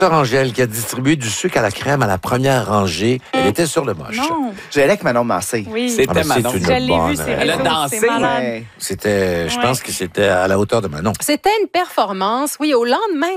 Angèle qui a distribué du sucre à la crème à la première rangée. Elle était sur le moche. Non. J'allais avec Manon Massé. Oui. Ah, ben, Manon. c'est une Je l'ai bonne. vu, c'est Elle a réseaux, dansé, c'est malade. Ouais. C'était, je pense que c'était à la hauteur de Manon. C'était une performance, oui, au lendemain